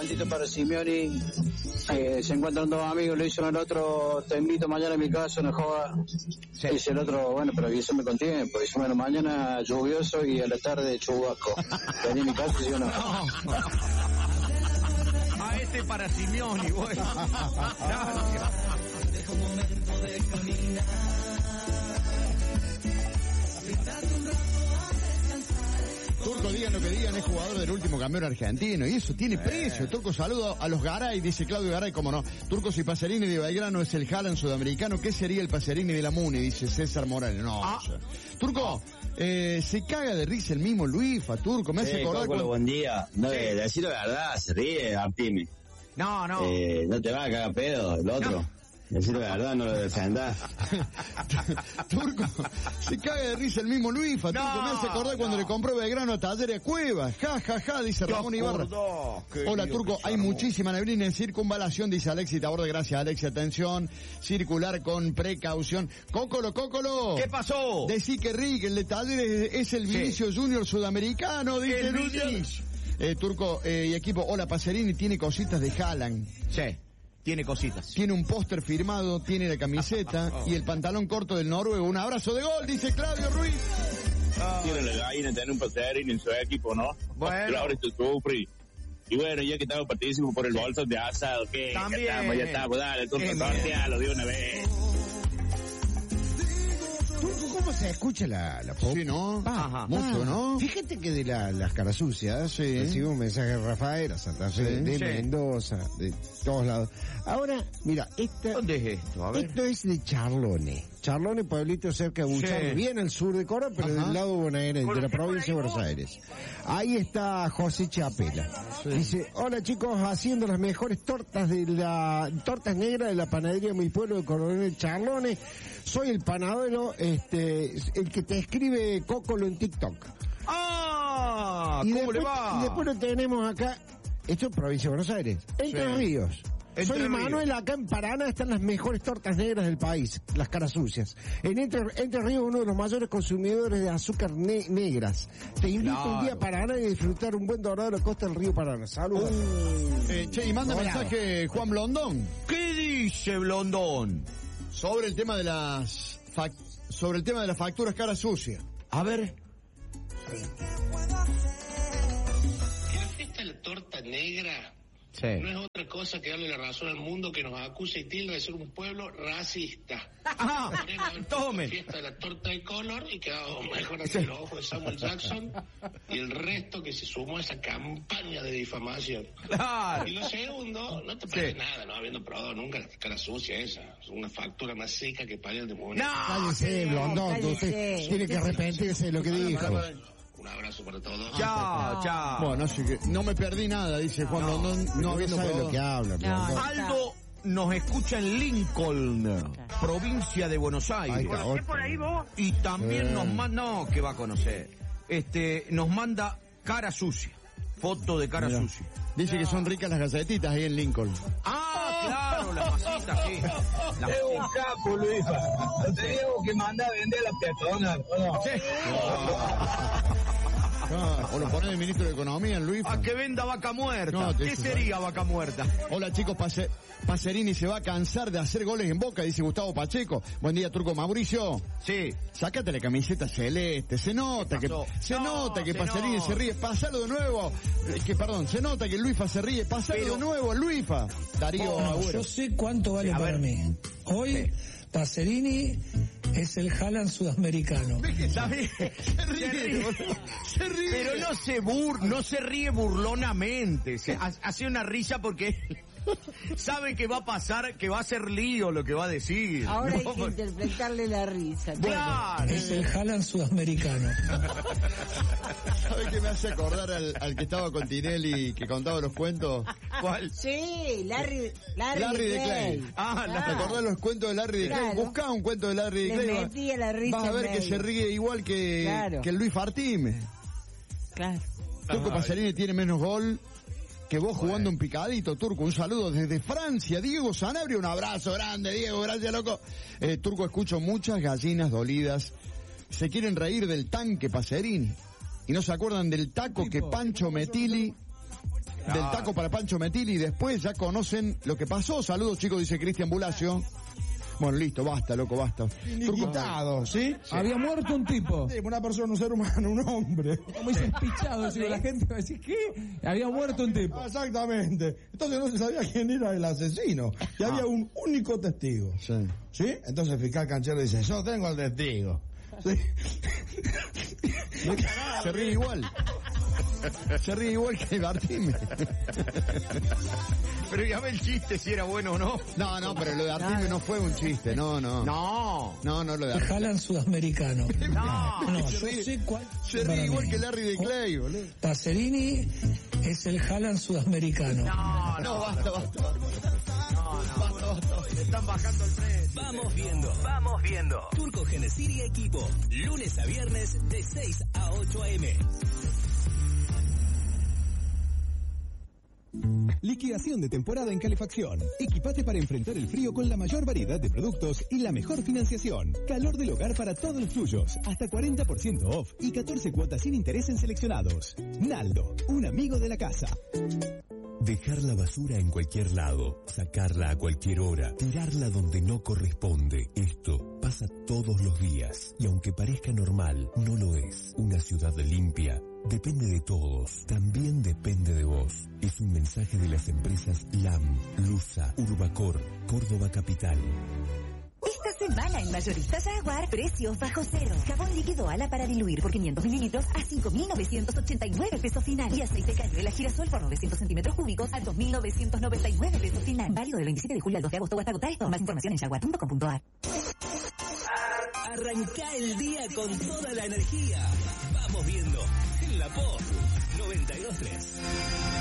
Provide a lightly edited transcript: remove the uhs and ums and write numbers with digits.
aguantito para Simeoni. Se encuentran dos amigos, le dicen al otro, te invito mañana a mi casa, no joda. Sí. Dice el otro, bueno, pero avísame con tiempo. Dice, bueno, mañana lluvioso y a la tarde chubasco. Vení a mi casa, ¿sí o no? A este para Simeoni, bueno. Deja un momento de caminar. Turco, digan lo que digan, es jugador del último campeón argentino y eso tiene precio. Turco, saludo a los Garay, dice Claudio Garay, cómo no. Turco, si Pacerini de Belgrano es el Haaland sudamericano, ¿qué sería el Pacerini de la Muni? Dice César Morales. No, o sea. Turco, se caga de risa el mismo Luifa, Turco, me hace acordar cuando... buen día. No, decir la verdad, se ríe, Artime. No. No te va a cagar pedo, el otro. No. Decir la verdad, no lo defendás. Turco, se caga de risa el mismo Luifa. Turco, me hace acordar cuando le compró Belgrano a Talleres Cuevas. Ja, dice Ramón Ibarra. Hola, Turco, hay muchísima neblina en circunvalación, dice Alexi Taborde. Gracias, Alexi. Atención, circular con precaución. Cócolo. ¿Qué pasó? Decí que Rick, el de Talleres, es el Vinicius Junior sudamericano, dice Luis. Turco y equipo, hola, Pacerini tiene cositas de Haaland. Sí. Tiene cositas. Tiene un póster firmado, tiene la camiseta y el pantalón corto del noruego. Un abrazo de gol, dice Claudio Ruiz. Tiene la gallina tener un Pacerini en su equipo, ¿no? Bueno. Claro, esto sufre. Y bueno, ya que estamos partísimo por el bolso de asado, ¿qué? También. Ya estamos, dale, Turco, sortealo de una vez. Turco, ¿cómo se escucha la voz? Sí, ¿no? Mucho, ¿no? Fíjate que de las caras sucias, recibo un mensaje de Rafael, a Santa Fe, de Mendoza, de todos lados. Ahora, mira, ¿dónde es esto? A ver. Esto es de Charlone. Charlone, pueblito cerca de Buchardo, bien al sur de Córdoba, pero del lado bonaerense, de la provincia de Buenos Aires. Ahí está José Chapela. Dice, hola chicos, haciendo las mejores tortas negras de la panadería de mi pueblo de Coronel Charlone. Soy el panadero, el que te escribe Cócolo en TikTok. ¿Cómo le va? Y después lo tenemos acá, esto es provincia de Buenos Aires, Entre Ríos. Soy Manuel, acá en Paraná están las mejores tortas negras del país, las caras sucias. En Entre Ríos, uno de los mayores consumidores de azúcar negras. Te invito un día a Paraná y disfrutar un buen dorado de la costa del río Paraná. Saludos. Y manda mensaje Juan Blondón. ¿Qué dice Blondón? Sobre el tema de las facturas cara sucia. A ver. La fiesta de la torta negra no es otra cosa que darle la razón al mundo que nos acusa y tilda de ser un pueblo racista. Tome. La fiesta de la torta de color y quedado mejor ante los ojos de Samuel Jackson y el resto que se sumó a esa campaña de difamación. Claro. Y lo segundo, no te parece nada, no habiendo probado nunca la cara sucia esa. Es una factura más seca que para el demonio. Cállese, Blondón, usted tiene que arrepentirse de lo que dijo. Un abrazo para todos. Chao. Bueno, así que no me perdí nada, dice Juan Blondón, no habiendo sabe lo que habla. Aldo nos escucha en Lincoln, provincia de Buenos Aires. ¿Conocés por ahí vos? Y también nos manda, no, que va a conocer. Nos manda cara sucia. Foto de cara sucia. Dice que son ricas las galletitas ahí en Lincoln. Claro, las masitas, sí. Es un capo, Luisa. No teníamos que mandar a vender la peatona. O lo pone el ministro de Economía, Luis. A que venda vaca muerta. No, ¿Qué sería vaca muerta? Hola chicos, Pacerini se va a cansar de hacer goles en Boca, dice Gustavo Pacheco. Buen día, Turco. Mauricio. Sí. Sácate la camiseta celeste. Se nota que Pacerini se ríe. Pásalo de nuevo. Se nota que Luifa se ríe. Pásalo de nuevo, Luifa. Darío Agüero. Yo sé cuánto vale para mí. Hoy, Pacerini es el Haaland sudamericano. ¿Sabes? Se ríe. Pero no se ríe burlonamente. Hace una risa porque sabe que va a pasar, que va a ser lío lo que va a decir. Ahora hay que interpretarle la risa. Claro. Es el Haaland sudamericano. ¿Sabe qué me hace acordar al que estaba con Tinelli, que contaba los cuentos? ¿Cuál? Sí, Larry de Clay. ¿Te acordás los cuentos de Larry de Clay? Buscá un cuento de Larry de Clay. Le metía la risa. Vas a ver que se ríe igual que el Luis Fartime. Claro. Turco Pacerini tiene menos gol que vos jugando un picadito, Turco. Un saludo desde Francia, Diego Sanabria. Un abrazo grande, Diego. Gracias, loco. Turco, escucho muchas gallinas dolidas. Se quieren reír del tanque Pacerini. Y no se acuerdan del taco que Pancho Metili del taco para Pancho Metili y después ya conocen lo que pasó. Saludos, chicos, dice Cristian Bulacio. Bueno, listo, basta, loco, basta. Finiquitado, ¿sí? Había muerto un tipo. Sí, una persona, un ser humano, un hombre. Como dices pichado, si la gente va a decir, ¿qué? Había muerto un tipo. Exactamente. Entonces no se sabía quién era el asesino. Y había un único testigo. Sí. ¿Sí? Entonces el fiscal canchero dice, yo tengo al testigo. ¿Sí? Se ríe igual. Se ríe igual que Artime. Pero ya ve el chiste si era bueno o no. No, pero lo de Artime no fue un chiste, no, lo de Artime. Haaland sudamericano. No, yo sé cuál. Se ríe igual que Larry de Clay, boludo. Pacerini es el Haaland sudamericano. No, basta. Le están bajando el precio. Vamos viendo. Turco, Genesir y equipo. Lunes a viernes de 6 a 8 a.m. Liquidación de temporada en calefacción. Equipate para enfrentar el frío con la mayor variedad de productos y la mejor financiación. Calor del hogar para todos los tuyos. Hasta 40% off y 14 cuotas sin interés en seleccionados. Naldo, un amigo de la casa. Dejar la basura en cualquier lado, sacarla a cualquier hora, tirarla donde no corresponde. Esto pasa todos los días. Y aunque parezca normal, no lo es. Una ciudad limpia depende de todos. También depende de vos. Es un mensaje de las empresas LAM, Lusa, Urbacor, Córdoba Capital. Esta semana en Mayoristas Jaguar, precios bajo cero. Jabón líquido ala para diluir por 500 mililitros a 5.989 pesos final. Y aceite cañuela girasol por 900 centímetros cúbicos a 2.999 pesos final. Válido del 27 de julio al 2 de agosto o hasta agotar. Más información en jaguar.com.ar. Arranca el día con toda la energía. Vamos viendo en La Pop 92.3.